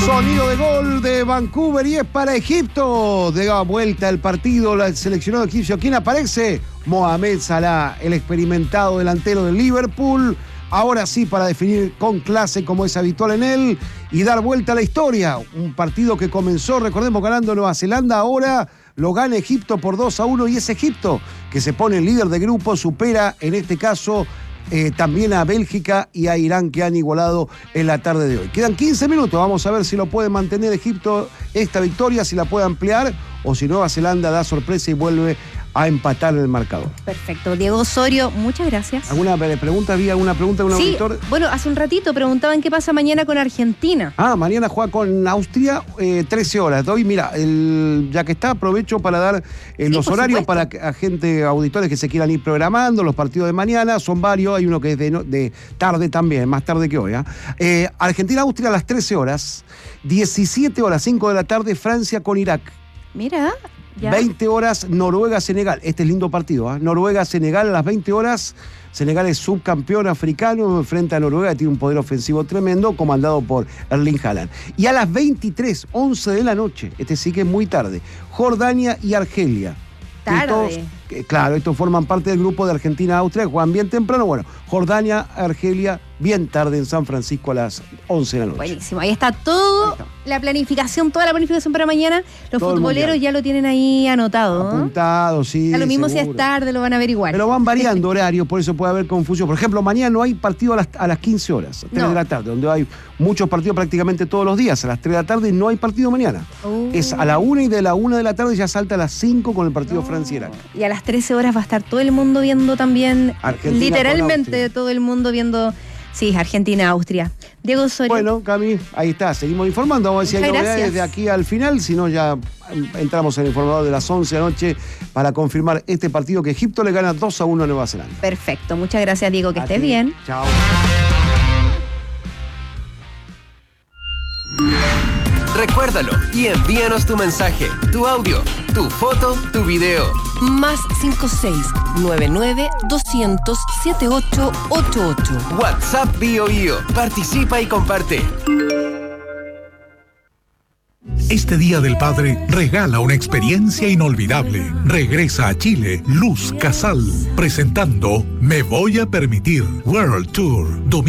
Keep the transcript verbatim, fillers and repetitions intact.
Sonido de gol de Vancouver y es para Egipto. Da vuelta el partido, el seleccionado egipcio. ¿Quién aparece? Mohamed Salah, el experimentado delantero del Liverpool. Ahora sí, para definir con clase, como es habitual en él, y dar vuelta a la historia. Un partido que comenzó, recordemos, ganando Nueva Zelanda. Ahora lo gana Egipto por dos a uno y es Egipto que se pone el líder de grupo, supera en este caso Eh, también a Bélgica y a Irán, que han igualado en la tarde de hoy. Quedan quince minutos, vamos a ver si lo puede mantener Egipto esta victoria, si la puede ampliar o si Nueva Zelanda da sorpresa y vuelve a empatar el marcador. Perfecto. Diego Osorio, muchas gracias. ¿Alguna pregunta? ¿Había alguna pregunta de un sí, auditor? Bueno, hace un ratito preguntaban qué pasa mañana con Argentina. Ah, mañana juega con Austria, eh, trece horas. Doy, mira, el, ya que está, aprovecho para dar eh, sí, los horarios supuesto. para a gente, auditores que se quieran ir programando. Los partidos de mañana son varios, hay uno que es de, de tarde también, más tarde que hoy. ¿eh? Eh, Argentina-Austria a las trece horas, diecisiete horas, cinco de la tarde, Francia con Irak. Mira, ya. veinte horas, Noruega-Senegal. Este es lindo partido, ¿eh? Noruega-Senegal a las veinte horas. Senegal es subcampeón africano, enfrenta a Noruega, que tiene un poder ofensivo tremendo, comandado por Erling Haaland. Y a las veintitrés, once de la noche, este sí que es muy tarde, Jordania y Argelia. Tarde. Estos, eh, claro, estos forman parte del grupo de Argentina-Austria, juegan bien temprano. Bueno, Jordania, Argelia, bien tarde en San Francisco a las once de la noche. Buenísimo, ahí está todo, ahí está. La planificación, toda la planificación para mañana. Los todo futboleros ya lo tienen ahí anotado, ¿no? Apuntado, sí. A lo mismo seguro. Si es tarde, lo van a averiguar. Pero van variando horarios, por eso puede haber confusión. Por ejemplo, mañana no hay partido a las, a las quince horas, tres no. de la tarde, donde hay muchos partidos prácticamente todos los días. A las tres de la tarde no hay partido mañana. Uh. Es a la una y de la una de la tarde ya salta a las cinco con el partido no. Francia-Irak. Y a las trece horas va a estar todo el mundo viendo también, Argentina literalmente todo el mundo viendo, sí, Argentina-Austria. Diego Osorio. Bueno, Cami, ahí está, seguimos informando. Vamos a ver si hay Muchas novedades gracias. de aquí al final, si no ya entramos en el informador de las once de la noche para confirmar este partido que Egipto le gana dos a uno a Nueva Zelanda. Perfecto, muchas gracias, Diego, que A estés ti. bien. Chao. Recuérdalo y envíanos tu mensaje, tu audio, tu foto, tu video. Más cinco seis nueve nueve doscientos setenta y ocho ochenta y ocho. WhatsApp Bio Bio. Participa y comparte. Este Día del Padre regala una experiencia inolvidable. Regresa a Chile Luz Casal, presentando Me Voy a Permitir World Tour.